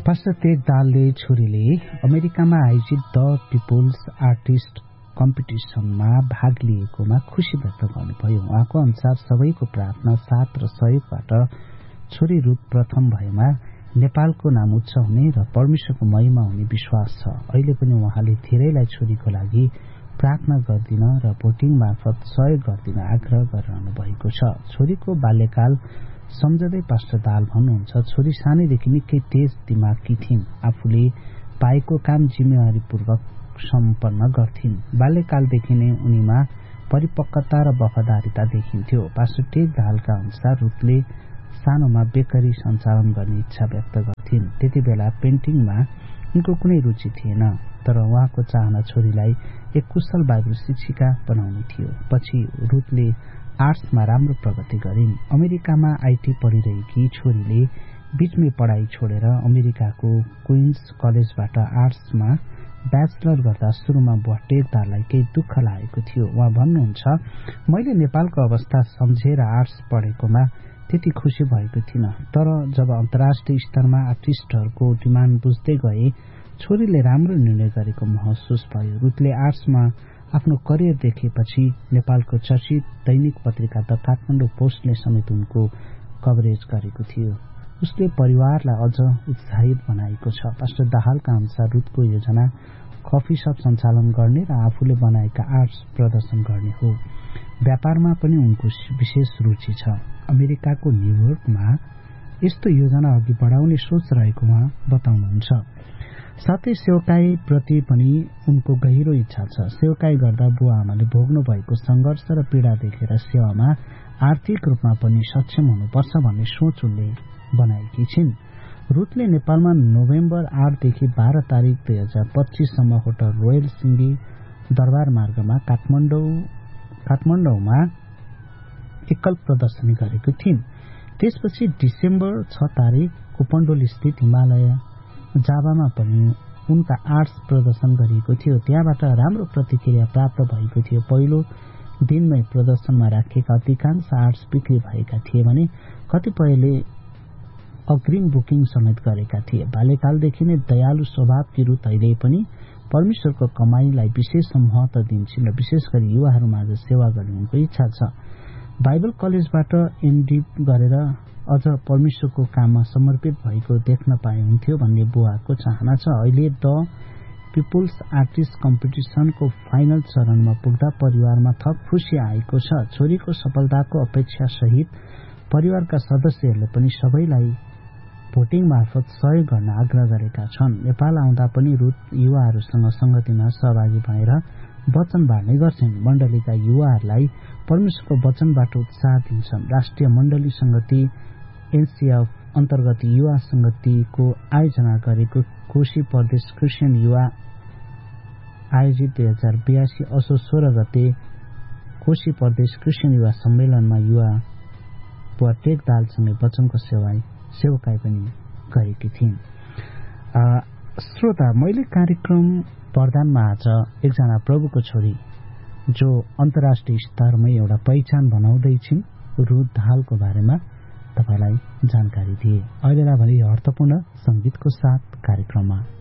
Pastor Ted दालले छोरीले अमेरिकामा आयोजित द पिपुल्स आर्टिस्ट कम्पिटिसनमा भाग लिएकोमा खुशी व्यक्त गर्नुभयो। उहाँको अनुसार सबैको प्रार्थना साथ र सहयोगबाट छोरी रुथ प्रथम भएमा नेपालको नाम उच्च हुने र परमेश्वरको महिमा हुने विश्वास छ। अहिले पनि उहाँले धेरैलाई छोरीको लागि प्रार्थना गर्दिन र भोटिङ मार्फत सहयोग गर्दिन आग्रह गरिरहनु भएको छ। छोरीको बाल्यकाल सम्झँदै पास्टर दाल भन्नुहुन्छ, छोरी सानैदेखि निकै तेज दिमागकी थिइन्। आफूले पाएको काम जिम्मेवारीपूर्वक सम्पन्न गर्थिन्। बाल्यकालदेखि नै उनीमा परिपक्वता र वफादारीता देखिन्थ्यो। पास्टर टेड दालका अनुसार रुथले सानोमा बेकरी सञ्चालन गर्ने इच्छा व्यक्त गर्थिन्। त्यति बेला पेन्टिङमा उनको कुनै रुचि थिएन, तर उहाँको चाहना छोरीलाई एक कुशल बाइबल शिक्षिका बनाउने थियो। पछि रुथले आर्ट्समा राम्रो प्रगति गरिन्। अमेरिकामा आईटी पढिरहेकी छोरीले बीचमै पढाइ छोडेर अमेरिकाको क्वीन्स कलेजबाट आर्ट्समा ब्याचलर गर्दा सुरुमा बुवा टेड दाललाई केही दुःख लागेको थियो। उहाँ भन्नुहुन्छ, मैले नेपालको अवस्था सम्झेर आर्ट्स पढेकोमा त्यति खुशी भएको थिइन, तर जब अन्तर्राष्ट्रिय स्तरमा आर्टिस्टहरूको डिमान्ड बुझ्दै गए छोरीले राम्रो निर्णय गरेको महसुस भयो। रुथले आर्ट्समा आफ्नो करियर देखेपछि नेपालको चर्चित दैनिक पत्रिका द काठमाडौँ पोस्टले समेत उनको कभरेज गरेको थियो। उसले परिवारलाई अझ उत्साहित बनाएको छ। पास्टर दाहालका अनुसार रुथको योजना कफी शप सञ्चालन गर्ने र आफूले बनाएका आर्ट्स प्रदर्शन गर्ने हो। व्यापारमा पनि उनको विशेष रुचि छ। अमेरिकाको न्यूयोर्कमा यस्तो योजना अघि बढाउने सोच रहेको उहाँ बताउनुहुन्छ। साथै सेवकाई प्रति पनि उनको गहिरो इच्छा छ। सेवकाई गर्दा बुवा आमाले भोग्नु भएको संघर्ष र पीड़ा देखेर सेवामा आर्थिक रूपमा पनि सक्षम हुनुपर्छ भन्ने सोच उनले बनाएकी छिन्। रुथले नेपालमा नोभेम्बर 8 देखि 12 तारिक 2025 सम्म होटल रोयल सिंगी दरबार मार्गमा काठमाडौँमा एकल प्रदर्शनी गरेको थिइन्। त्यसपछि डिसेम्बर 6 तारिक कुपण्डोल स्थित हिमालय जाबामा पनि उनका आर्ट्स प्रदर्शन गरिएको थियो। त्यहाँबाट राम्रो प्रतिक्रिया प्राप्त भएको थियो। पहिलो दिनमै प्रदर्शनमा राखिएका अधिकांश आर्ट्स बिक्री भएका थिए भने कतिपयले अग्रिम बुकिङ समेत गरेका थिए। बाल्यकालदेखि नै दयालु स्वभावकी रुथ अहिले पनि परमेश्वरको कमाईलाई विशेष महत्व दिन्छन् र विशेष गरी युवाहरूमाझ सेवा गर्ने उनको इच्छा छ। बाइबल कलेजबाट एमडी गरेर अझ परमेश्वरको काममा समर्पित भएको देख्न पाए हुन्थ्यो भन्ने बुवाको चाहना छ। अहिले द पिपुल्स आर्टिस्ट कम्पिटिसनको फाइनल चरणमा पुग्दा परिवारमा थप खुशी आएको छ। छोरीको सफलताको अपेक्षा सहित परिवारका सदस्यहरूले पनि सबैलाई भोटिङ मार्फत सहयोग गर्न आग्रह गरेका छन्। नेपाल आउँदा पनि रुथ युवाहरूसँग संगतिमा सहभागी भएर वचन बाँड्ने गर्छन्। मण्डलीका युवाहरूलाई परमेश्वरको वचनबाट उत्साह दिन्छन्। राष्ट्रिय मण्डली संगति एनसीएफ अन्तर्गत युवा संगतिको आयोजना गरेको कोशी प्रदेश क्रिस्चियन युवा आयोजित 2082 असोज 16 गते कोशी प्रदेश क्रिस्चियन युवा सम्मेलनमा युवा बुवा टेड दालसँगै वचनको सेवकाई पनि गरेकी थिइन्। श्रोता, मैले कार्यक्रम वरदानमा आज एकजना प्रभुको छोरी जो अन्तर्राष्ट्रिय स्तरमै एउटा पहिचान बनाउँदैछिन् रुथ दालको बारेमा तपाईलाई जानकारी दिए। अहिलेलाई भने अर्थपूर्ण संगीतको साथ कार्यक्रममा